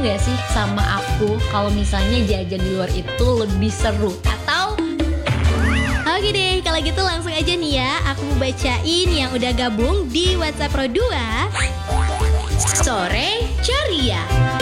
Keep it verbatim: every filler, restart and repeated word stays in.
gak sih sama aku kalau misalnya jajan di luar itu lebih seru? Atau Oke deh, kalau gitu langsung aja nih ya, aku mau bacain yang udah gabung di WhatsApp Pro dua Sore Ceria.